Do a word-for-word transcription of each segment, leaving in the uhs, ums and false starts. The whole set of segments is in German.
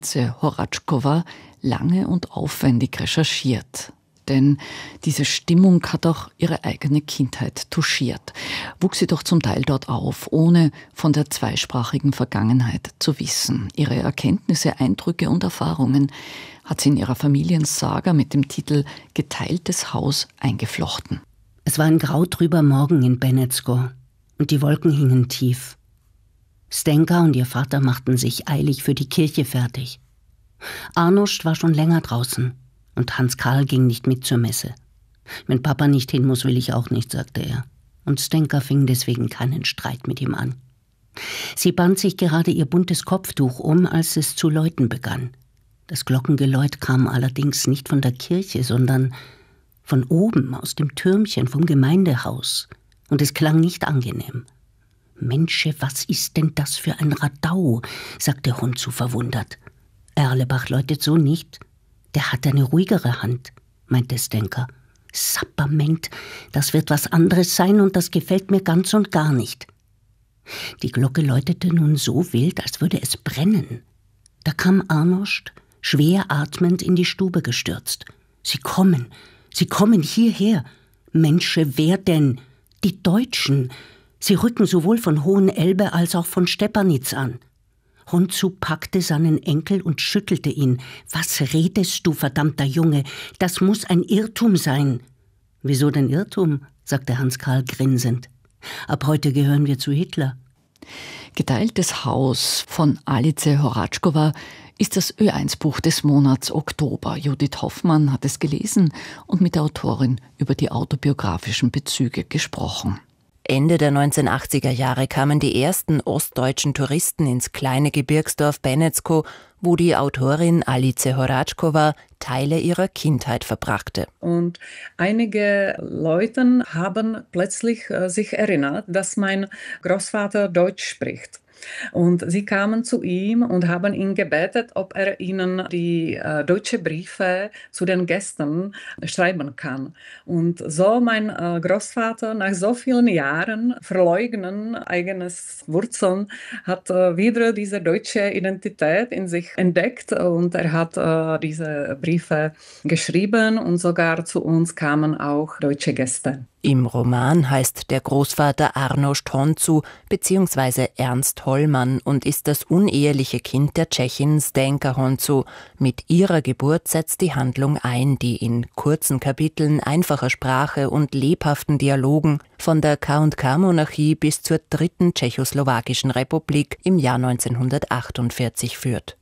Horatschkowa lange und aufwendig recherchiert. Denn diese Stimmung hat auch ihre eigene Kindheit touchiert. Wuchs sie doch zum Teil dort auf, ohne von der zweisprachigen Vergangenheit zu wissen. Ihre Erkenntnisse, Eindrücke und Erfahrungen hat sie in ihrer Familiensaga mit dem Titel Geteiltes Haus eingeflochten. Es war ein grautrüber Morgen in Benetsko und die Wolken hingen tief. Zdenka und ihr Vater machten sich eilig für die Kirche fertig. Arnošt war schon länger draußen und Hans Karl ging nicht mit zur Messe. Wenn Papa nicht hin muss, will ich auch nicht, sagte er. Und Zdenka fing deswegen keinen Streit mit ihm an. Sie band sich gerade ihr buntes Kopftuch um, als es zu läuten begann. Das Glockengeläut kam allerdings nicht von der Kirche, sondern von oben, aus dem Türmchen vom Gemeindehaus. Und es klang nicht angenehm. »Mensche, was ist denn das für ein Radau?« sagte Honzu verwundert. »Erlebach läutet so nicht. Der hat eine ruhigere Hand«, meinte Zdenka. »Sapperment, das wird was anderes sein und das gefällt mir ganz und gar nicht.« Die Glocke läutete nun so wild, als würde es brennen. Da kam Arnošt, schwer atmend, in die Stube gestürzt. »Sie kommen, sie kommen hierher. Mensche, wer denn? Die Deutschen. Sie rücken sowohl von Hohenelbe als auch von Stepanitz an.« Honzu packte seinen Enkel und schüttelte ihn. »Was redest du, verdammter Junge? Das muss ein Irrtum sein.« »Wieso denn Irrtum?«, sagte Hans Karl grinsend. »Ab heute gehören wir zu Hitler.« Geteiltes Haus von Alice Horatschkowa ist das Ö eins Buch des Monats Oktober. Judith Hoffmann hat es gelesen und mit der Autorin über die autobiografischen Bezüge gesprochen. Ende der neunzehnhundertachtziger Jahre kamen die ersten ostdeutschen Touristen ins kleine Gebirgsdorf Benetsko, wo die Autorin Alice Horatschkowa Teile ihrer Kindheit verbrachte. Und einige Leute haben plötzlich äh, sich erinnert, dass mein Großvater Deutsch spricht. Und sie kamen zu ihm und haben ihn gebetet, ob er ihnen die äh, deutsche Briefe zu den Gästen schreiben kann. Und so mein äh, Großvater nach so vielen Jahren verleugnen eigenes Wurzeln hat äh, wieder diese deutsche Identität in sich entdeckt und er hat äh, diese Briefe geschrieben und sogar zu uns kamen auch deutsche Gäste. Im Roman heißt der Großvater Arnošt Honzu bzw. Ernst Hollmann und ist das uneheliche Kind der Tschechin Zdenka Honzu. Mit ihrer Geburt setzt die Handlung ein, die in kurzen Kapiteln, einfacher Sprache und lebhaften Dialogen von der K und K-Monarchie bis zur dritten tschechoslowakischen Republik im Jahr neunzehnhundertachtundvierzig führt.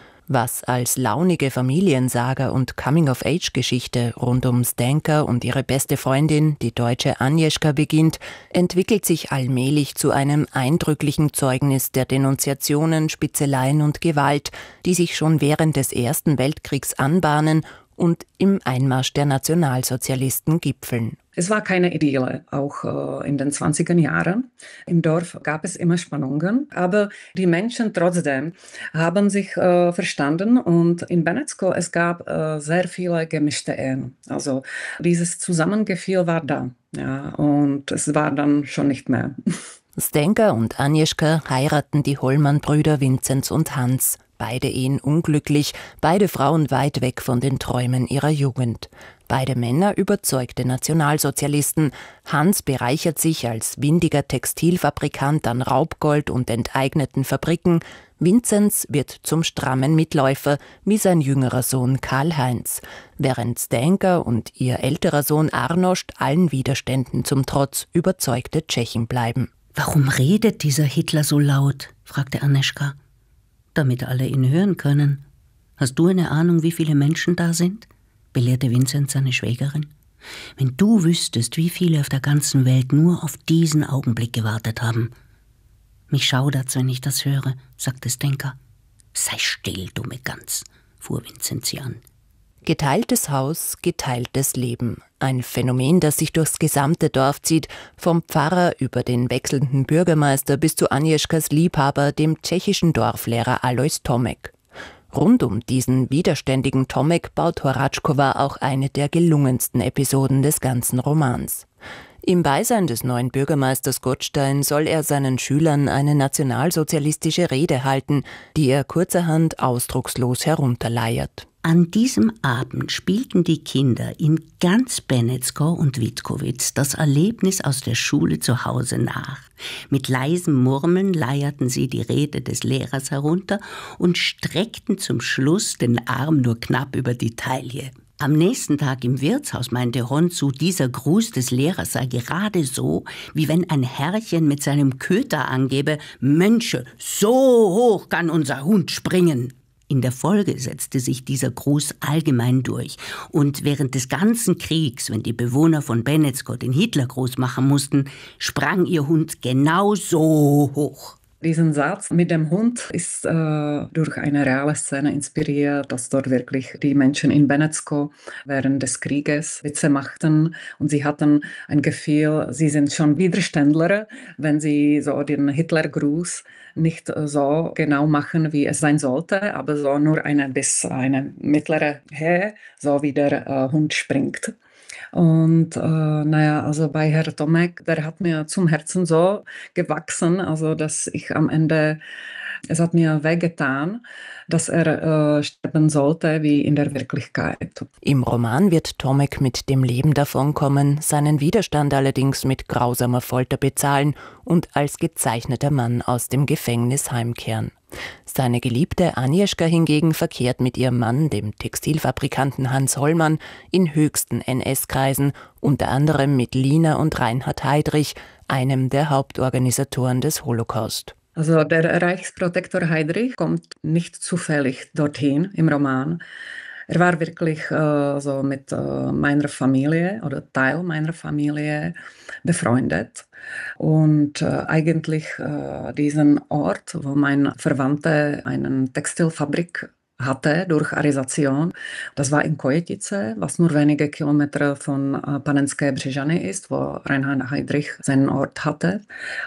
Was als launige Familiensaga und Coming-of-Age-Geschichte rund um Zdenka und ihre beste Freundin, die deutsche Agnieszka, beginnt, entwickelt sich allmählich zu einem eindrücklichen Zeugnis der Denunziationen, Spitzeleien und Gewalt, die sich schon während des Ersten Weltkriegs anbahnen und im Einmarsch der Nationalsozialisten gipfeln. Es war keine Idylle, auch äh, in den zwanziger Jahren. Im Dorf gab es immer Spannungen, aber die Menschen trotzdem haben sich äh, verstanden und in Benetsko es gab äh, sehr viele gemischte Ehen. Also dieses Zusammengefühl war da, ja, und es war dann schon nicht mehr. Zdenka und Agnieszka heiraten die Hollmann-Brüder Vinzenz und Hans. Beide Ehen unglücklich, beide Frauen weit weg von den Träumen ihrer Jugend. Beide Männer überzeugte Nationalsozialisten. Hans bereichert sich als windiger Textilfabrikant an Raubgold und enteigneten Fabriken. Vinzenz wird zum strammen Mitläufer, wie sein jüngerer Sohn Karl-Heinz. Während Zdenka und ihr älterer Sohn Arnošt allen Widerständen zum Trotz überzeugte Tschechen bleiben. »Warum redet dieser Hitler so laut?« fragte Agnieszka. »Damit alle ihn hören können. Hast du eine Ahnung, wie viele Menschen da sind?« belehrte Vinzenz seine Schwägerin. »Wenn du wüsstest, wie viele auf der ganzen Welt nur auf diesen Augenblick gewartet haben.« »Mich schaudert's, wenn ich das höre«, sagte Zdenka. »Sei still, dumme Gans«, fuhr Vinzenz sie an. Geteiltes Haus, geteiltes Leben. Ein Phänomen, das sich durchs gesamte Dorf zieht, vom Pfarrer über den wechselnden Bürgermeister bis zu Agnieszkas Liebhaber, dem tschechischen Dorflehrer Alois Tomek. Rund um diesen widerständigen Tomek baut Horatschkowa auch eine der gelungensten Episoden des ganzen Romans. Im Beisein des neuen Bürgermeisters Gottstein soll er seinen Schülern eine nationalsozialistische Rede halten, die er kurzerhand ausdruckslos herunterleiert. An diesem Abend spielten die Kinder in ganz Benetsko und Witkowice das Erlebnis aus der Schule zu Hause nach. Mit leisem Murmeln leierten sie die Rede des Lehrers herunter und streckten zum Schluss den Arm nur knapp über die Taille. Am nächsten Tag im Wirtshaus meinte Honzu, dieser Gruß des Lehrers sei gerade so, wie wenn ein Herrchen mit seinem Köter angebe, »Mönche, so hoch kann unser Hund springen!« In der Folge setzte sich dieser Gruß allgemein durch. Und während des ganzen Kriegs, wenn die Bewohner von Benetsko den Hitlergruß machen mussten, sprang ihr Hund genau so hoch. Diesen Satz mit dem Hund ist äh, durch eine reale Szene inspiriert, dass dort wirklich die Menschen in Benetsko während des Krieges Witze machten und sie hatten ein Gefühl, sie sind schon Widerständler, wenn sie so den Hitlergruß nicht so genau machen, wie es sein sollte, aber so nur eine bis eine mittlere Höhe, so wie der äh, Hund springt. Und äh, naja, also bei Herr Tomek, der hat mir zum Herzen so gewachsen, also dass ich am Ende, es hat mir wehgetan, dass er äh, sterben sollte, wie in der Wirklichkeit. Im Roman wird Tomek mit dem Leben davonkommen, seinen Widerstand allerdings mit grausamer Folter bezahlen und als gezeichneter Mann aus dem Gefängnis heimkehren. Seine Geliebte Agnieszka hingegen verkehrt mit ihrem Mann, dem Textilfabrikanten Hans Hollmann, in höchsten N S-Kreisen, unter anderem mit Lina und Reinhard Heydrich, einem der Hauptorganisatoren des Holocaust. Also der Reichsprotektor Heydrich kommt nicht zufällig dorthin im Roman. Er war wirklich äh, so mit äh, meiner Familie oder Teil meiner Familie befreundet. Und äh, eigentlich äh, diesen Ort, wo mein Verwandter eine Textilfabrik hatte durch Arisation. Das war in Kojetice, was nur wenige Kilometer von äh, Panenské Břežany ist, wo Reinhard Heydrich seinen Ort hatte.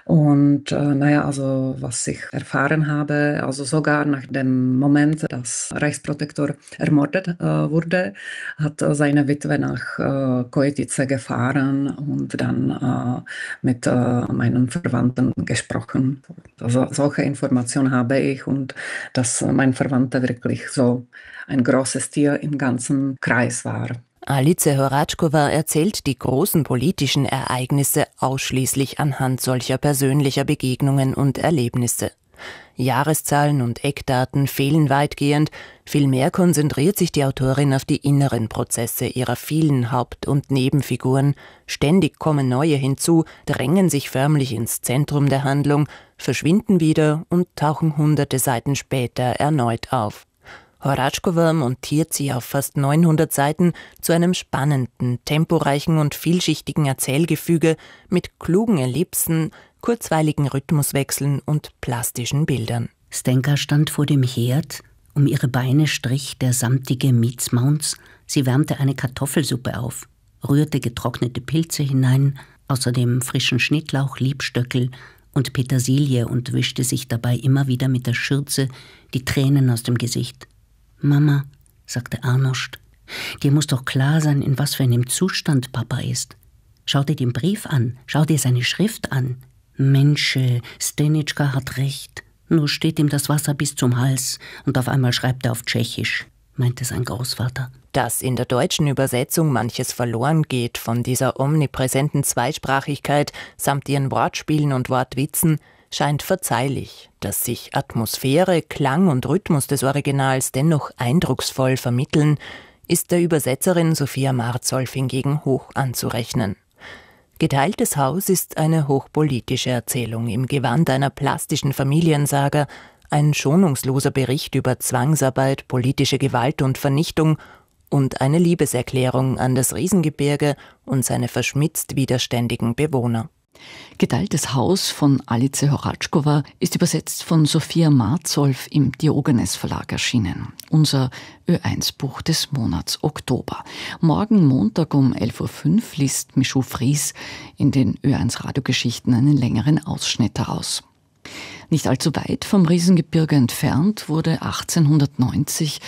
Und äh, naja, also was ich erfahren habe, also sogar nach dem Moment, dass Reichsprotektor ermordet äh, wurde, hat äh, seine Witwe nach äh, Kojetice gefahren und dann äh, mit äh, meinen Verwandten gesprochen. Also solche Informationen habe ich und dass äh, mein Verwandter wirklich so ein großes Tier im ganzen Kreis war. Alice Horačková erzählt die großen politischen Ereignisse ausschließlich anhand solcher persönlicher Begegnungen und Erlebnisse. Jahreszahlen und Eckdaten fehlen weitgehend, vielmehr konzentriert sich die Autorin auf die inneren Prozesse ihrer vielen Haupt- und Nebenfiguren. Ständig kommen neue hinzu, drängen sich förmlich ins Zentrum der Handlung, verschwinden wieder und tauchen hunderte Seiten später erneut auf. Horačková montiert sie auf fast neunhundert Seiten zu einem spannenden, temporeichen und vielschichtigen Erzählgefüge mit klugen Ellipsen, kurzweiligen Rhythmuswechseln und plastischen Bildern. Zdenka stand vor dem Herd, um ihre Beine strich der samtige Mietsmaunz. Sie wärmte eine Kartoffelsuppe auf, rührte getrocknete Pilze hinein, außerdem frischen Schnittlauch, Liebstöckel und Petersilie und wischte sich dabei immer wieder mit der Schürze die Tränen aus dem Gesicht. »Mama«, sagte Arnošt, »dir muss doch klar sein, in was für einem Zustand Papa ist. Schau dir den Brief an, schau dir seine Schrift an. Mensche, Stenička hat recht. Nur steht ihm das Wasser bis zum Hals und auf einmal schreibt er auf Tschechisch«, meinte sein Großvater. Dass in der deutschen Übersetzung manches verloren geht von dieser omnipräsenten Zweisprachigkeit samt ihren Wortspielen und Wortwitzen, scheint verzeihlich. Dass sich Atmosphäre, Klang und Rhythmus des Originals dennoch eindrucksvoll vermitteln, ist der Übersetzerin Sophia Martzolf hingegen hoch anzurechnen. Geteiltes Haus ist eine hochpolitische Erzählung im Gewand einer plastischen Familiensaga, ein schonungsloser Bericht über Zwangsarbeit, politische Gewalt und Vernichtung und eine Liebeserklärung an das Riesengebirge und seine verschmitzt widerständigen Bewohner. Geteiltes Haus von Alice Horačková ist übersetzt von Sophia Martzolf im Diogenes Verlag erschienen. Unser Ö eins Buch des Monats Oktober. Morgen Montag um elf Uhr fünf liest Michu Fries in den Ö eins Radiogeschichten einen längeren Ausschnitt heraus. Nicht allzu weit vom Riesengebirge entfernt wurde achtzehnhundertneunzig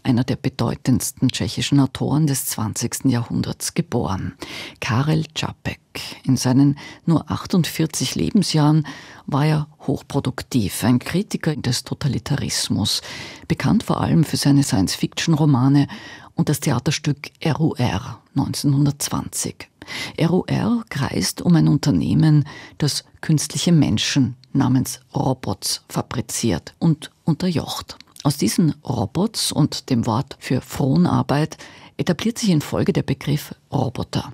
einer der bedeutendsten tschechischen Autoren des zwanzigsten Jahrhunderts, geboren. Karel Čapek. In seinen nur achtundvierzig Lebensjahren war er hochproduktiv, ein Kritiker des Totalitarismus, bekannt vor allem für seine Science-Fiction-Romane und das Theaterstück R U R neunzehnhundertzwanzig. R U R kreist um ein Unternehmen, das künstliche Menschen namens Robots fabriziert und unterjocht. Aus diesen Robots und dem Wort für Fronarbeit etabliert sich in Folge der Begriff Roboter.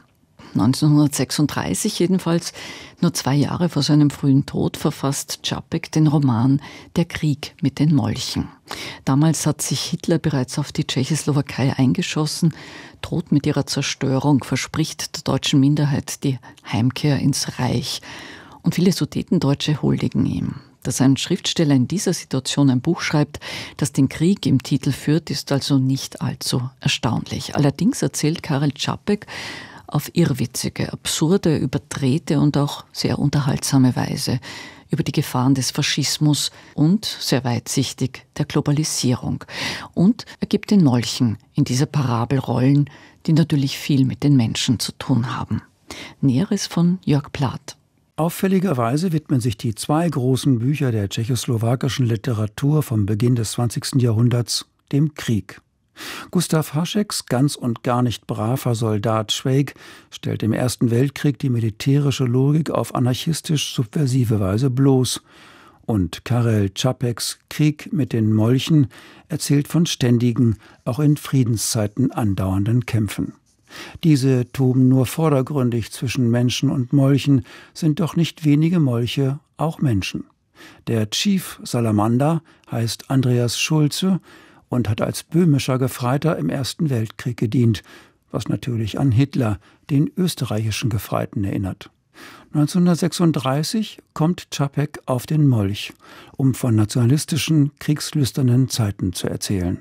neunzehnhundertsechsunddreißig jedenfalls, nur zwei Jahre vor seinem frühen Tod, verfasst Čapek den Roman Der Krieg mit den Molchen. Damals hat sich Hitler bereits auf die Tschechoslowakei eingeschossen, droht mit ihrer Zerstörung, verspricht der deutschen Minderheit die Heimkehr ins Reich. Und viele Sudetendeutsche huldigen ihm. Dass ein Schriftsteller in dieser Situation ein Buch schreibt, das den Krieg im Titel führt, ist also nicht allzu erstaunlich. Allerdings erzählt Karel Čapek auf irrwitzige, absurde, überdrehte und auch sehr unterhaltsame Weise über die Gefahren des Faschismus und, sehr weitsichtig, der Globalisierung. Und er gibt den Molchen in dieser Parabel Rollen, die natürlich viel mit den Menschen zu tun haben. Näheres von Jörg Plath. Auffälligerweise widmen sich die zwei großen Bücher der tschechoslowakischen Literatur vom Beginn des zwanzigsten Jahrhunderts dem Krieg. Gustav Hašeks ganz und gar nicht braver Soldat Švejk stellt im Ersten Weltkrieg die militärische Logik auf anarchistisch-subversive Weise bloß. Und Karel Čapeks Krieg mit den Molchen erzählt von ständigen, auch in Friedenszeiten andauernden Kämpfen. Diese toben nur vordergründig zwischen Menschen und Molchen, sind doch nicht wenige Molche auch Menschen. Der Chief Salamander heißt Andreas Schulze und hat als böhmischer Gefreiter im Ersten Weltkrieg gedient, was natürlich an Hitler, den österreichischen Gefreiten, erinnert. neunzehnhundertsechsunddreißig kommt Čapek auf den Molch, um von nationalistischen, kriegslüsternen Zeiten zu erzählen.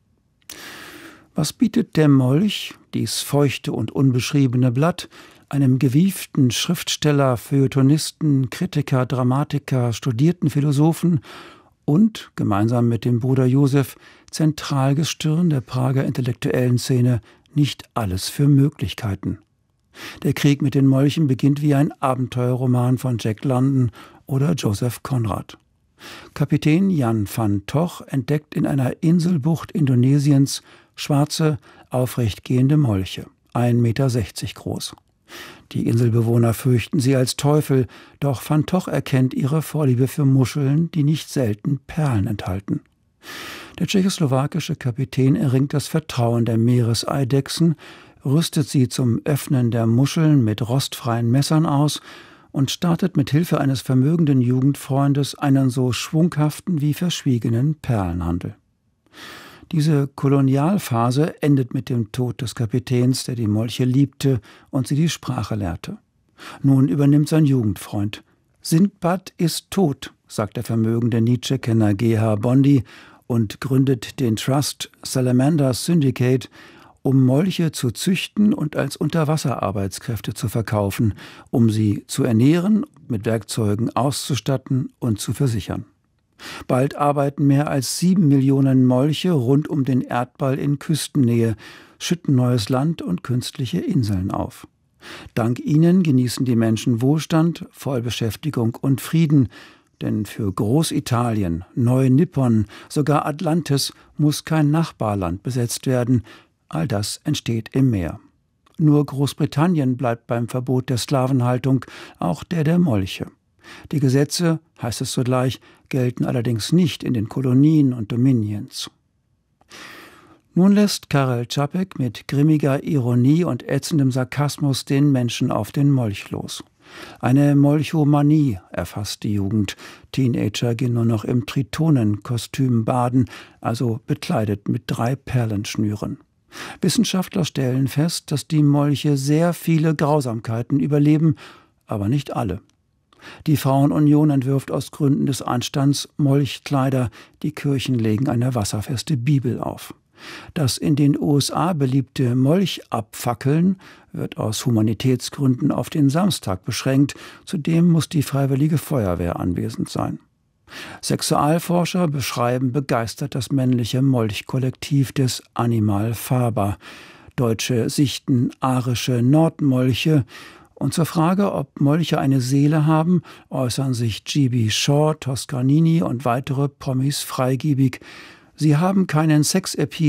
Was bietet der Molch, dies feuchte und unbeschriebene Blatt, einem gewieften Schriftsteller, Feuilletonisten, Kritiker, Dramatiker, studierten Philosophen und, gemeinsam mit dem Bruder Josef, Zentralgestirn der Prager intellektuellen Szene, nicht alles für Möglichkeiten? Der Krieg mit den Molchen beginnt wie ein Abenteuerroman von Jack London oder Joseph Conrad. Kapitän Jan van Toch entdeckt in einer Inselbucht Indonesiens schwarze, aufrechtgehende Molche, ein Meter sechzig groß. Die Inselbewohner fürchten sie als Teufel, doch Van Toch erkennt ihre Vorliebe für Muscheln, die nicht selten Perlen enthalten. Der tschechoslowakische Kapitän erringt das Vertrauen der Meereseidechsen, rüstet sie zum Öffnen der Muscheln mit rostfreien Messern aus und startet mit Hilfe eines vermögenden Jugendfreundes einen so schwunghaften wie verschwiegenen Perlenhandel. Diese Kolonialphase endet mit dem Tod des Kapitäns, der die Molche liebte und sie die Sprache lehrte. Nun übernimmt sein Jugendfreund. Sindbad ist tot, sagt der vermögende Nietzsche-Kenner G H Bondi und gründet den Trust Salamander Syndicate, um Molche zu züchten und als Unterwasserarbeitskräfte zu verkaufen, um sie zu ernähren, mit Werkzeugen auszustatten und zu versichern. Bald arbeiten mehr als sieben Millionen Molche rund um den Erdball in Küstennähe, schütten neues Land und künstliche Inseln auf. Dank ihnen genießen die Menschen Wohlstand, Vollbeschäftigung und Frieden, denn für Großitalien, Neu-Nippon, sogar Atlantis muss kein Nachbarland besetzt werden, all das entsteht im Meer. Nur Großbritannien bleibt beim Verbot der Sklavenhaltung, auch der der Molche. Die Gesetze, heißt es sogleich, gelten allerdings nicht in den Kolonien und Dominions. Nun lässt Karel Čapek mit grimmiger Ironie und ätzendem Sarkasmus den Menschen auf den Molch los. Eine Molchomanie erfasst die Jugend. Teenager gehen nur noch im Tritonenkostüm baden, also bekleidet mit drei Perlenschnüren. Wissenschaftler stellen fest, dass die Molche sehr viele Grausamkeiten überleben, aber nicht alle. Die Frauenunion entwirft aus Gründen des Anstands Molchkleider, die Kirchen legen eine wasserfeste Bibel auf. Das in den U S A beliebte Molchabfackeln wird aus Humanitätsgründen auf den Samstag beschränkt, zudem muss die Freiwillige Feuerwehr anwesend sein. Sexualforscher beschreiben begeistert das männliche Molchkollektiv des Animal Faber. Deutsche sichten arische Nordmolche. Und zur Frage, ob Molche eine Seele haben, äußern sich G B Shaw, Toscanini und weitere Promis freigebig. Sie haben keinen Sexappeal